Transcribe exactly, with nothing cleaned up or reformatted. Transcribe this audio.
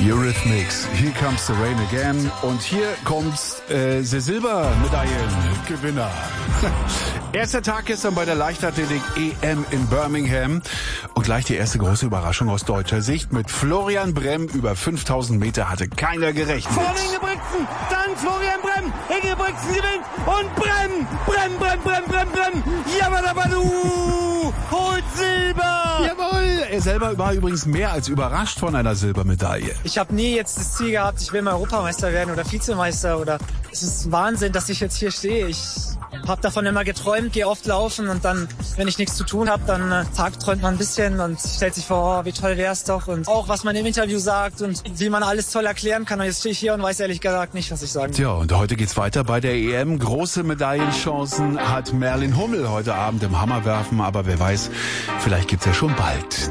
Eurythmics, Here Comes the Rain Again. Und hier kommt äh, der Silbermedaillengewinner. Erster Tag gestern bei der Leichtathletik E M in Birmingham. Und gleich die erste große Überraschung aus deutscher Sicht. Mit Florian Bremm über fünftausend Meter hatte keiner gerechnet. Vorne Ingebrigtsen, dann Florian Bremm. Ingebrigtsen gewinnt und Bremm, Bremm, Bremm, Bremm, Bremm, Bremm. Jabadabadu, holt Silber. Jawohl, er selber war übrigens mehr als überrascht von einer Silbermedaille. Ich habe nie jetzt das Ziel gehabt, ich will mal Europameister werden oder Vizemeister oder es ist Wahnsinn, dass ich jetzt hier stehe. Ich habe davon immer geträumt, gehe oft laufen und dann, wenn ich nichts zu tun habe, dann äh, tagträumt man ein bisschen und stellt sich vor, oh, wie toll wär's doch und auch, was man im Interview sagt und wie man alles toll erklären kann. Und jetzt stehe ich hier und weiß ehrlich gesagt nicht, was ich sagen will. Tja, und heute geht's weiter bei der E M. Große Medaillenchancen hat Merlin Hummel heute Abend im Hammerwerfen, aber wer weiß, vielleicht gibt's ja schon bald